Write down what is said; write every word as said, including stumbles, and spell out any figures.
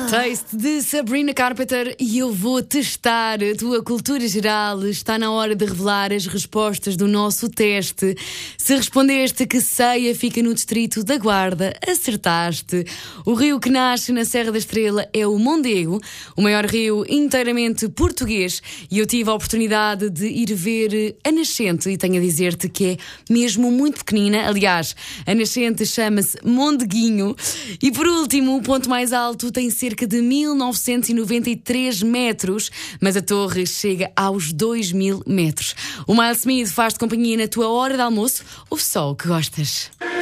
Taste de Sabrina Carpenter e eu vou testar a tua cultura geral. Está na hora de revelar as respostas do nosso teste. Se respondeste que Ceia fica no distrito da Guarda, acertaste. O rio que nasce na Serra da Estrela é o Mondego, o maior rio inteiramente português, e eu tive a oportunidade de ir ver a nascente e tenho a dizer-te que é mesmo muito pequenina. Aliás, a nascente chama-se Mondeguinho. E por último, o ponto mais alto tem cerca de mil novecentos e noventa e três metros, mas a torre chega aos dois mil metros. O Miles Smith faz-te companhia na tua hora de almoço. Ouve só o que gostas.